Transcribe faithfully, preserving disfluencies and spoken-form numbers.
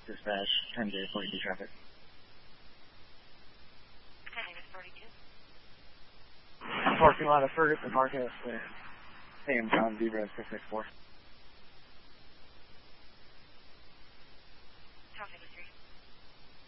Dispatch, ten J forty-two traffic. ten J forty-two. Parking lot of Ferguson Market, A M John Zebra six six four.